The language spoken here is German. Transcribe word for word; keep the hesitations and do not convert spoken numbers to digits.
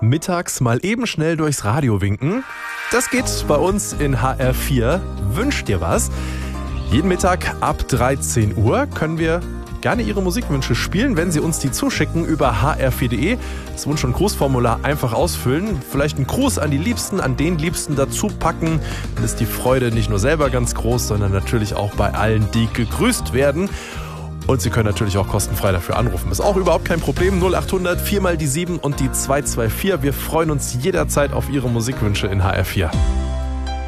Mittags mal eben schnell durchs Radio winken. Das geht bei uns in H R vier. Wünsch dir was. Jeden Mittag ab dreizehn Uhr können wir gerne Ihre Musikwünsche spielen, wenn Sie uns die zuschicken über h r vier punkt d e. Das Wunsch- und Grußformular einfach ausfüllen. Vielleicht einen Gruß an die Liebsten, an den Liebsten dazu packen. Dann ist die Freude nicht nur selber ganz groß, sondern natürlich auch bei allen, die gegrüßt werden. Und Sie können natürlich auch kostenfrei dafür anrufen. Ist auch überhaupt kein Problem. null acht hundert vier mal die sieben und die zwei zwei vier. Wir freuen uns jederzeit auf Ihre Musikwünsche in H R vier.